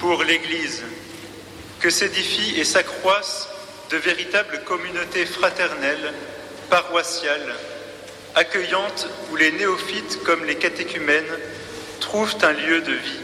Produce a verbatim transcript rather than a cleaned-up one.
pour l'Église, que s'édifient et s'accroissent de véritables communautés fraternelles, paroissiales, accueillantes où les néophytes comme les catéchumènes trouvent un lieu de vie.